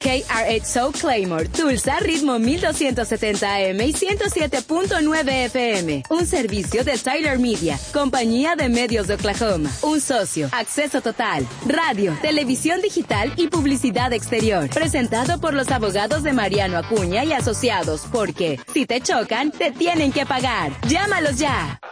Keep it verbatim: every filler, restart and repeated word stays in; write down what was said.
K R H Soul Claymore, Tulsa, ritmo mil doscientos setenta A M y ciento siete punto nueve F M. Un servicio de Tyler Media, compañía de medios de Oklahoma. Un socio, acceso total, radio, televisión digital y publicidad exterior. Presentado por los abogados de Mariano Acuña y Asociados, porque si te chocan, te tienen que pagar. Llámalos ya.